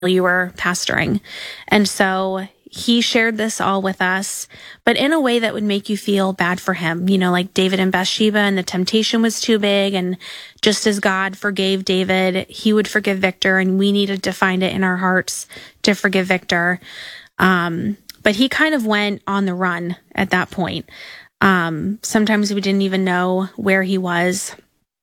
you were pastoring. And so he shared this all with us, but in a way that would make you feel bad for him. You know, like David and Bathsheba, and the temptation was too big. And just as God forgave David, he would forgive Victor, and we needed to find it in our hearts to forgive Victor. But he kind of went on the run at that point. Sometimes we didn't even know where he was.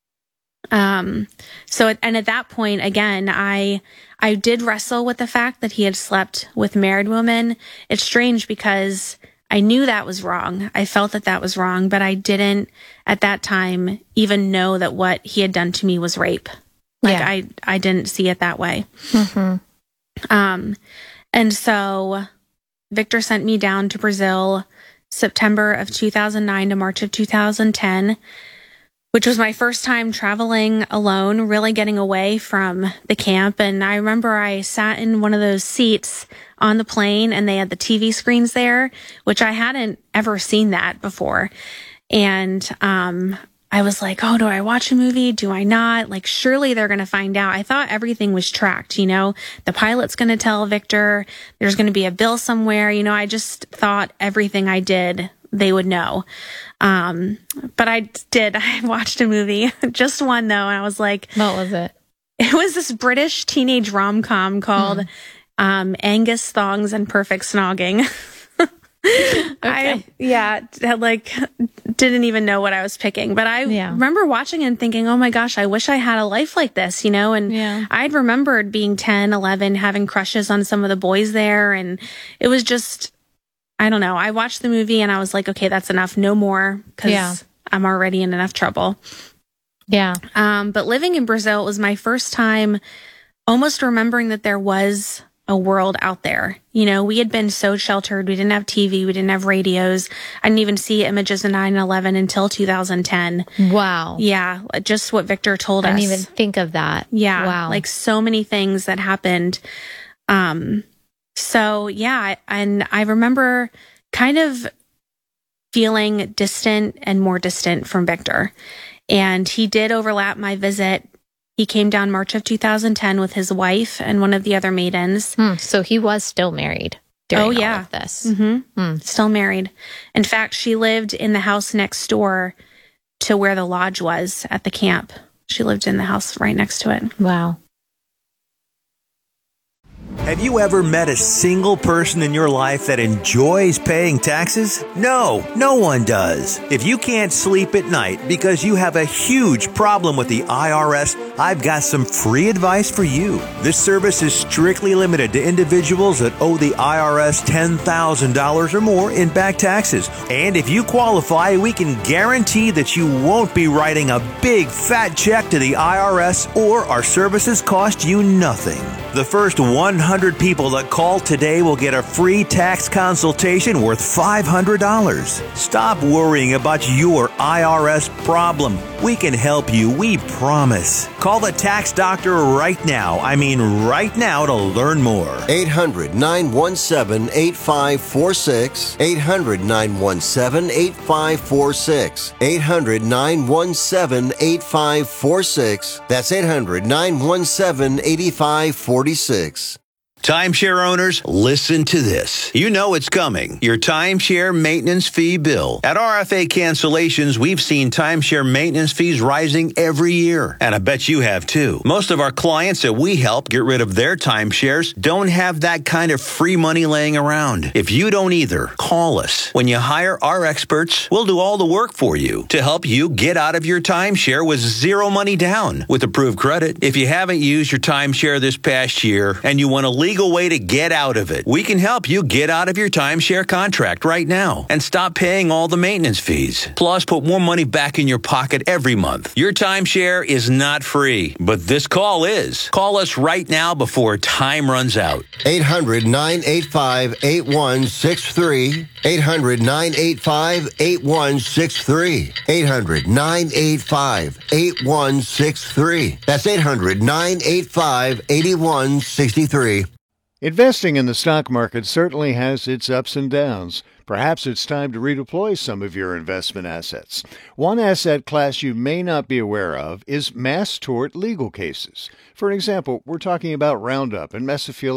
And at that point, again, I did wrestle with the fact that he had slept with married women. It's strange because I knew that was wrong. I felt that that was wrong, but I didn't at that time even know that what he had done to me was rape. Like I didn't see it that way. Mm-hmm. And so Victor sent me down to Brazil, September of 2009 to March of 2010, which was my first time traveling alone, really getting away from the camp. And I remember I sat in one of those seats on the plane, and they had the TV screens there, which I hadn't ever seen that before. And I was like, oh, do I watch a movie? Do I not? Like, surely they're going to find out. I thought everything was tracked, you know, the pilot's going to tell Victor, there's going to be a bill somewhere. You know, I just thought everything I did, they would know. But I watched a movie, just one though. And I was like, what was it? It was this British teenage rom-com called, Angus Thongs and Perfect Snogging. Okay. Didn't even know what I was picking, but I remember watching and thinking, oh my gosh, I wish I had a life like this, you know? And I'd remembered being 10, 11, having crushes on some of the boys there. And it was just, I don't know. I watched the movie and I was like, okay, that's enough. No more, because I'm already in enough trouble. Yeah. But living in Brazil, it was my first time almost remembering that there was a world out there. You know, we had been so sheltered. We didn't have TV. We didn't have radios. I didn't even see images of 9/11 until 2010. Wow. Yeah. Just what Victor told us. I didn't even think of that. Yeah. Wow. Like so many things that happened. So yeah, and I remember kind of feeling distant and more distant from Victor. And he did overlap my visit. He came down March of 2010 with his wife and one of the other maidens. So he was still married during all of this. Mm-hmm. Still married. In fact, she lived in the house next door to where the lodge was at the camp. She lived in the house right next to it. Wow. Have you ever met a single person in your life that enjoys paying taxes? No, no one does. If you can't sleep at night because you have a huge problem with the IRS, I've got some free advice for you. This service is strictly limited to individuals that owe the IRS $10,000 or more in back taxes. And if you qualify, we can guarantee that you won't be writing a big fat check to the IRS, or our services cost you nothing. The first 100 people that call today will get a free tax consultation worth $500. Stop worrying about your IRS problem. We can help you, we promise. Call the tax doctor right now. I mean right now, to learn more. 800-917-8546. 800-917-8546. 800-917-8546. That's 800-917-8546. Timeshare owners, listen to this. You know it's coming. Your timeshare maintenance fee bill. At RFA Cancellations, we've seen timeshare maintenance fees rising every year. And I bet you have too. Most of our clients that we help get rid of their timeshares don't have that kind of free money laying around. If you don't either, call us. When you hire our experts, we'll do all the work for you to help you get out of your timeshare with zero money down with approved credit. If you haven't used your timeshare this past year and you want to legal way to get out of it, we can help you get out of your timeshare contract right now and stop paying all the maintenance fees. Plus, put more money back in your pocket every month. Your timeshare is not free, but this call is. Call us right now before time runs out. 800-985-8163. 800-985-8163. 800-985-8163. That's 800-985-8163. Investing in the stock market certainly has its ups and downs. Perhaps it's time to redeploy some of your investment assets. One asset class you may not be aware of is mass tort legal cases. For example, we're talking about Roundup and Mesophil